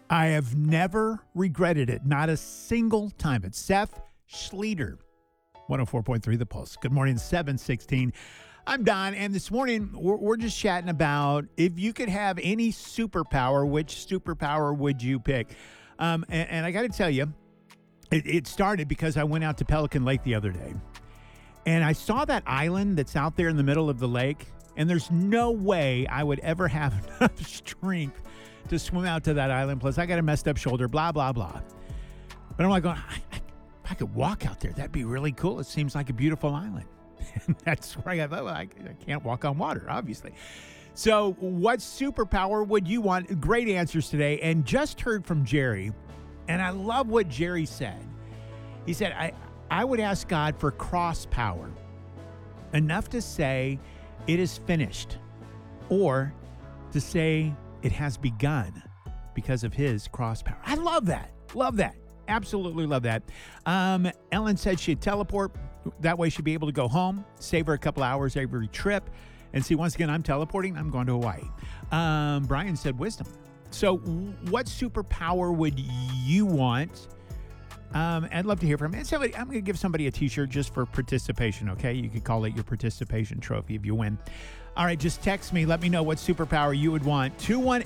I have never regretted it, not a single time. It's Seth Schleter, 104.3 The Pulse. Good morning, 716. I'm Don, and this morning we're just chatting about if you could have any superpower, which superpower would you pick? And I got to tell you, it started because I went out to Pelican Lake the other day, and I saw that island that's out there in the middle of the lake, and there's no way I would ever have enough strength to swim out to that island. Plus, I got a messed up shoulder, blah, blah, blah. But I'm like, going, if I could walk out there, that'd be really cool. It seems like a beautiful island. And that's where I got, I can't walk on water, obviously. So what superpower would you want? Great answers today. And just heard from Jerry, and I love what Jerry said. He said, I would ask God for cross power, enough to say it is finished, or to say it has begun because of his cross power. I love that. Love that. Absolutely love that. Ellen said she'd teleport. That way she'd be able to go home, save her a couple hours every trip. And see, once again, I'm teleporting. I'm going to Hawaii. Brian said wisdom. So what superpower would you want? I'd love to hear from you. I'm going to give somebody a T-shirt just for participation, okay? You could call it your participation trophy if you win. All right, just text me. Let me know what superpower you would want.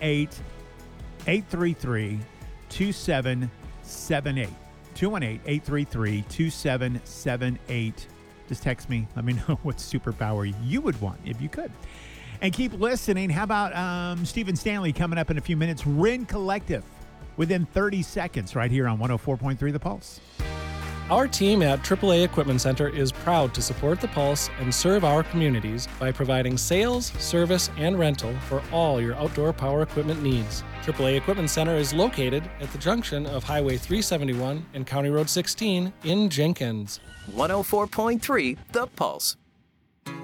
218-833-2778. 218-833-2778. Just text me. Let me know what superpower you would want if you could. And keep listening. How about Stephen Stanley coming up in a few minutes? Rin Collective within 30 seconds right here on 104.3 The Pulse. Our team at AAA Equipment Center is proud to support The Pulse and serve our communities by providing sales, service, and rental for all your outdoor power equipment needs. AAA Equipment Center is located at the junction of Highway 371 and County Road 16 in Jenkins. 104.3 The Pulse.